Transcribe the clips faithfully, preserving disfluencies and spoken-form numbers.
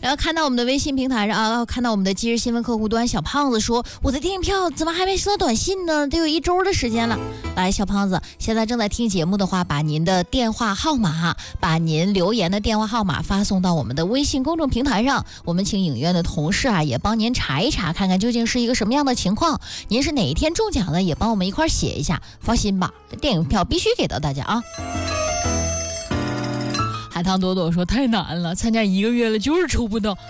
然后看到我们的微信平台上啊，看到我们的今日新闻客户端小胖子说，我的电影票怎么还没收到短信呢？得有一周的时间了。来，小胖子，现在正在听节目的话，把您的电话号码，把您留言的电话号码发送到我们的微信公众平台上，我们请影院的同事啊也帮您查一查，看看究竟是一个什么样的情况。您是哪一天中奖的，也帮我们一块写一下。放心吧，电影票必须给到大家啊。海棠朵朵说太难了，参加一个月了就是抽不到。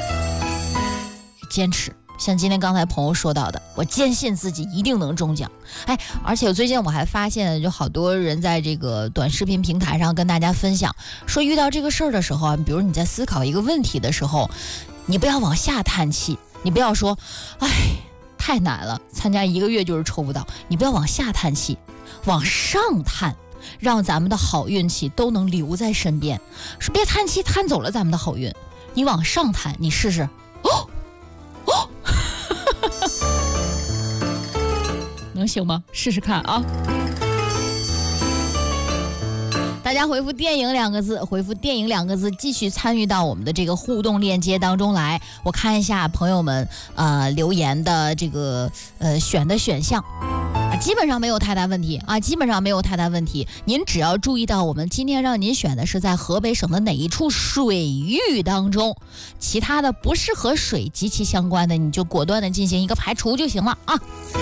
坚持，像今天刚才朋友说到的，我坚信自己一定能中奖。哎，而且最近我还发现，就好多人在这个短视频平台上跟大家分享，说遇到这个事儿的时候啊，比如你在思考一个问题的时候，你不要往下叹气，你不要说哎太难了，参加一个月就是抽不到，你不要往下叹气，往上叹，让咱们的好运气都能留在身边。是别叹气叹走了咱们的好运，你往上叹，你试试哦哦能行吗？试试看啊。大家回复电影两个字，回复电影两个字，继续参与到我们的这个互动链接当中来。我看一下朋友们呃留言的这个呃选的选项啊，基本上没有太大问题啊，基本上没有太大问题。您只要注意到我们今天让您选的是在河北省的哪一处水域当中，其他的不是和水极其相关的，你就果断的进行一个排除就行了啊。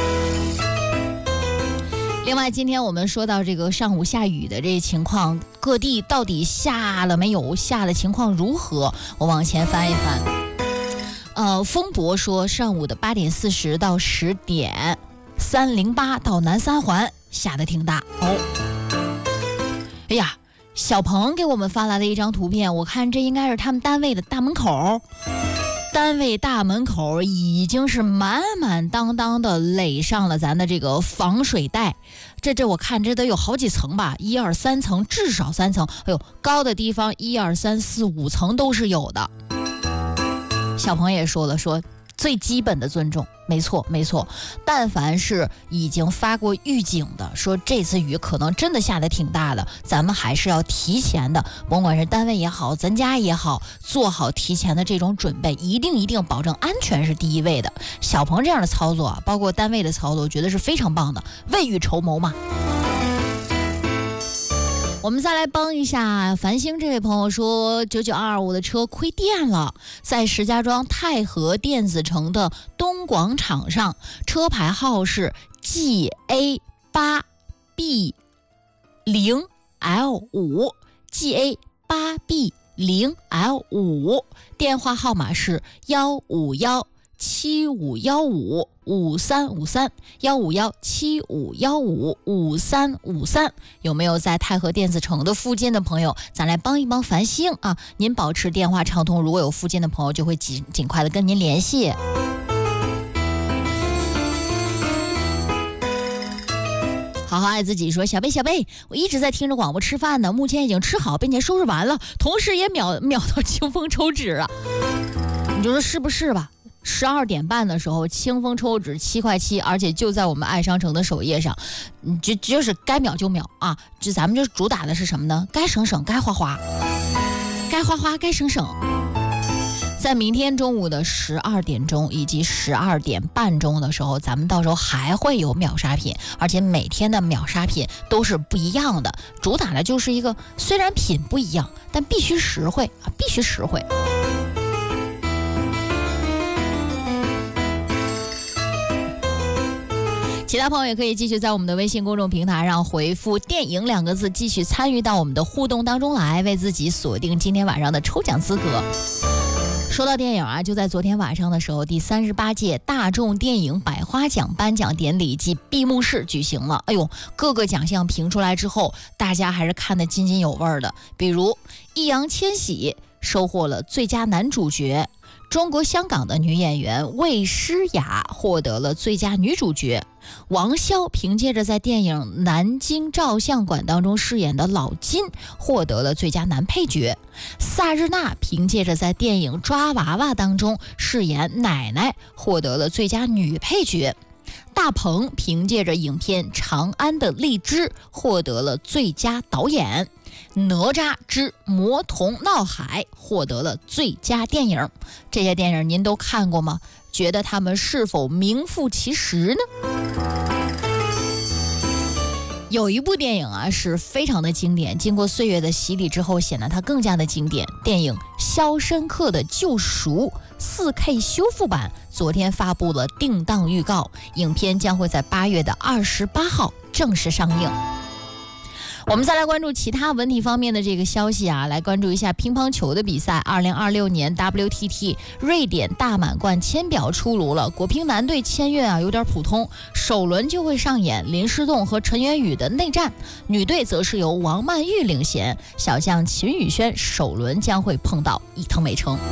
另外，今天我们说到这个上午下雨的这情况，各地到底下了没有？下的情况如何？我往前翻一翻。呃，风博说，上午的八点四十到十点，三零八到南三环下的挺大哦。哎呀，小鹏给我们发来了一张图片，我看这应该是他们单位的大门口。单位大门口已经是满满当当的垒上了咱的这个防水带，这这我看这得有好几层吧，一二三层，至少三层，哎呦，高的地方一二三四五层都是有的。小鹏也说了，说最基本的尊重，没错没错，但凡是已经发过预警的，说这次雨可能真的下得挺大的，咱们还是要提前的，甭管是单位也好，咱家也好，做好提前的这种准备，一定一定保证安全是第一位的。小鹏这样的操作啊，包括单位的操作，我觉得是非常棒的，未雨绸缪嘛。我们再来帮一下繁星这位朋友说，九九二我的车亏电了，在石家庄太和电子城的东广场上，车牌号是 G A 八 B 零 L 五 G A 八 B 零 L 五，电话号码是幺五幺七五幺五五三五三幺五幺七五幺五五三五三。有没有在太和电子城的附近的朋友？咱来帮一帮繁星啊！您保持电话畅通，如果有附近的朋友，就会尽尽快的跟您联系。好好爱自己说，小贝小贝，我一直在听着广播吃饭呢，目前已经吃好并且收拾完了，同时也秒秒到清风抽纸了。你就说是不是吧？十二点半的时候，清风抽纸七块七，而且就在我们爱商城的首页上，就就是该秒就秒啊！这咱们就主打的是什么呢？该省省，该花花，该花花，该省省。在明天中午的十二点钟以及十二点半钟的时候，咱们到时候还会有秒杀品，而且每天的秒杀品都是不一样的，主打的就是一个虽然品不一样，但必须实惠啊，必须实惠。其他朋友也可以继续在我们的微信公众平台上回复电影两个字，继续参与到我们的互动当中来，为自己锁定今天晚上的抽奖资格。说到电影啊，就在昨天晚上的时候，第三十八届大众电影百花奖颁奖典礼暨闭幕式举行了。哎呦，各个奖项评出来之后，大家还是看得津津有味的。比如易烊千玺收获了最佳男主角，中国香港的女演员魏诗雅获得了最佳女主角，王骁凭借着在电影《南京照相馆》当中饰演的老金获得了最佳男配角，萨日娜凭借着在电影《抓娃娃》当中饰演奶奶获得了最佳女配角，大鹏凭借着影片《长安的荔枝》获得了最佳导演， 哪吒之魔童闹海获得了最佳电影。这些电影您都看过吗？觉得他们是否名副其实呢？有一部电影啊是非常的经典，经过岁月的洗礼之后显得它更加的经典。电影《肖申克的救赎》四 K 修复版昨天发布了定档预告，影片将会在八月的二十八号正式上映。我们再来关注其他文体方面的这个消息啊，来关注一下乒乓球的比赛。二零二六年 W T T 瑞典大满贯签表出炉了，国乒男队签约啊有点普通，首轮就会上演林诗栋和陈元宇的内战，女队则是由王曼玉领衔，小将秦宇轩首轮将会碰到伊藤美诚。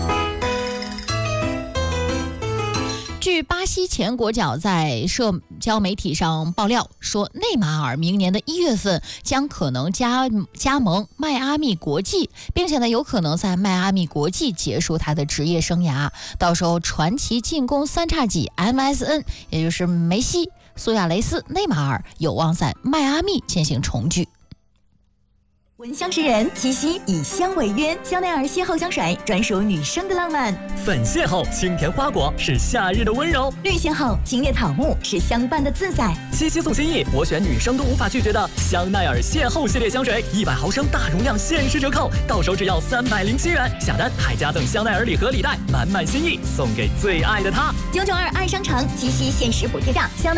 据巴西前国脚在社交媒体上爆料说，内马尔明年的一月份将可能加加盟迈阿密国际，并且呢有可能在迈阿密国际结束他的职业生涯。到时候传奇进攻三叉戟 M S N， 也就是梅西、苏亚雷斯、内马尔有望在迈阿密进行重聚。 闻香识人，七夕以香为约，香奈儿邂逅香水专属女生的浪漫。 粉邂逅清甜花果是夏日的温柔， 绿邂逅清冽草木是相伴的自在。 七夕送心意，我选女生都无法拒绝的香奈儿邂逅系列香水，一百毫升大容量限时折扣，到手只要三百零七元，下单还加赠香奈儿礼盒礼袋，满满心意送给最爱的他。 九九二爱商城七夕限时补贴价，香奈